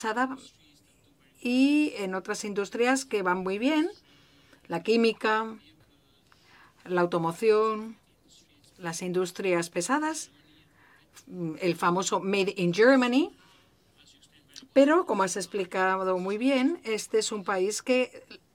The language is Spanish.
y en otras industrias que van muy bien, la química, la automoción, las industrias pesadas, el famoso Made in Germany. Pero, como has explicado muy bien, este es un país que